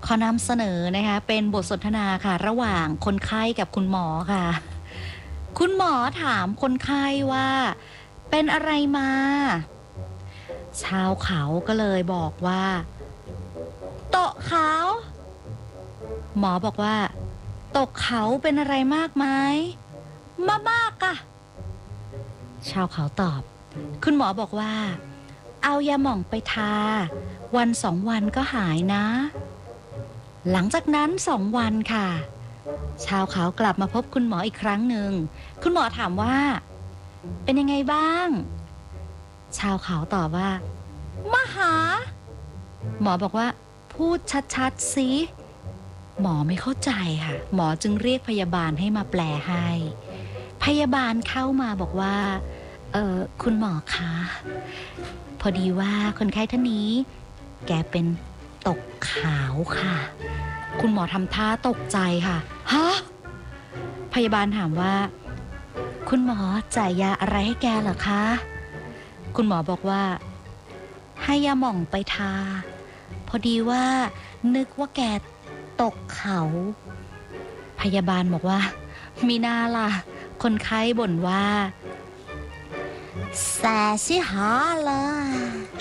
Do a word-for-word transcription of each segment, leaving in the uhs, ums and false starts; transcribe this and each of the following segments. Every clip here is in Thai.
ขอนำเสนอนะคะเป็นบทสนทนาค่ะระหว่างคนไข้กับคุณหมอค่ะคุณหมอถามคนไข้ว่าเป็นอะไรมาชาวเขาก็เลยบอกว่าตกเขาหมอบอกว่าตกเขาเป็นอะไรมากไหมมามากอะชาวเขาตอบคุณหมอบอกว่าเอายาหม่องไปทาวันสองวันก็หายนะหลังจากนั้นสองวันค่ะชาวเขากลับมาพบคุณหมออีกครั้งหนึ่งคุณหมอถามว่าเป็นยังไงบ้างชาวเขาตอบว่ามาหาหมอบอกว่าพูดชัดๆสิหมอไม่เข้าใจค่ะหมอจึงเรียกพยาบาลให้มาแปลให้พยาบาลเข้ามาบอกว่าเออคุณหมอคะพอดีว่าคนไข้ท่านนี้แกเป็นตกขาวค่ะคุณหมอทำท่าตกใจค่ะฮะพยาบาลถามว่าคุณหมอจ่ายยาอะไรให้แกเหรอคะคุณหมอบอกว่าให้ยาหม่องไปทาพอดีว่านึกว่าแกตกเขาพยาบาลบอกว่ามีหน้าล่ะคนไข้บ่นว่าแสสิหาเลย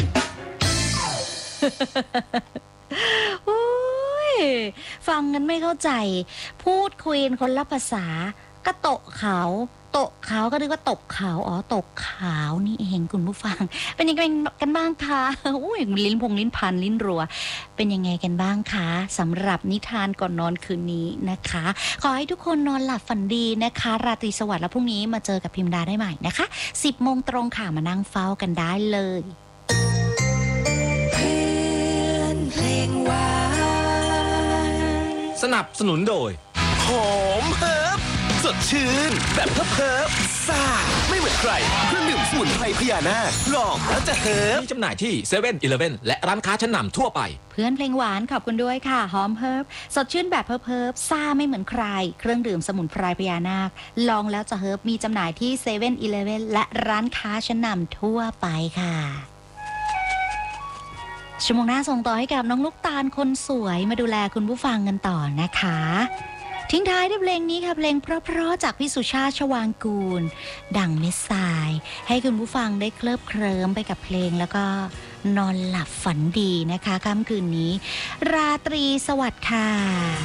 ฟังกันไม่เข้าใจพูดคุยคนละภาษาก็โตะเขาโตะเขาก็นึกว่าตกเขาอ๋อตกขาวนี่เองคุณผู้ฟังเป็นยังไงกันบ้างคะอุ้ยลิ้นพงลิ้นพันลิ้นรัวเป็นยังไงกันบ้างคะสำหรับนิทานก่อนนอนคืนนี้นะคะขอให้ทุกคนนอนหลับฝันดีนะคะราตรีสวัสดิ์แล้วพรุ่งนี้มาเจอกับพิมดาได้ใหม่นะคะสิบโมงตรงค่ะมานั่งเฝ้ากันได้เลยสนับสนุนโดยหอมเฮิร์บสดชื่นแบบเฮิร์บเฮิร์บซ่าไม่เหมือนใครเครื่องดื่มสมุนไพรพญานาคลองแล้วจะเฮิร์บมีจำหน่ายที่เซเว่นอีเลฟเว่นและร้านค้าชั้นนำทั่วไปเพื่อนเพลงหวานขอบคุณด้วยค่ะหอมเฮิร์บสดชื่นแบบเฮิร์บเฮิร์บซ่าไม่เหมือนใครเครื่องดื่มสมุนไพรพญานาคลองแล้วจะเฮิร์บมีจำหน่ายที่เซเว่นอีเลฟเว่นและร้านค้าชั้นนำทั่วไปค่ะชั่วโมงหน้าส่งต่อให้กับน้องลูกตาลคนสวยมาดูแลคุณผู้ฟังกันต่อนะคะทิ้งท้ายด้วยเพลงนี้ค่ะเพลงเพราะๆจากพี่สุชาติชวางกูลดังเม็ดทรายให้คุณผู้ฟังได้เคลิบเคลิ้มไปกับเพลงแล้วก็นอนหลับฝันดีนะคะค่ำคืนนี้ราตรีสวัสดิ์ค่ะ